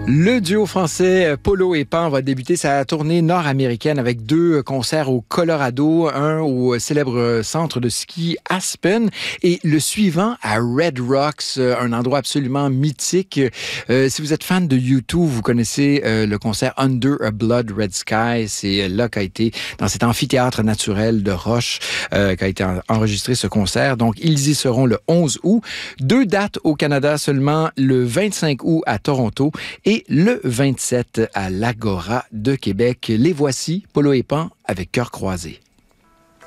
Le duo français Polo et Pan va débuter sa tournée nord-américaine avec 2 concerts au Colorado, un au célèbre centre de ski Aspen et le suivant à Red Rocks, un endroit absolument mythique. Si vous êtes fan de U2, vous connaissez le concert Under a Blood Red Sky. C'est là qu'a été, dans cet amphithéâtre naturel de roche, qu'a été enregistré ce concert. Donc, ils y seront le 11 août. 2 dates au Canada seulement, le 25 août à Toronto et le 27 à l'Agora de Québec. Les voici, Polo et Pan, avec Cœur croisé.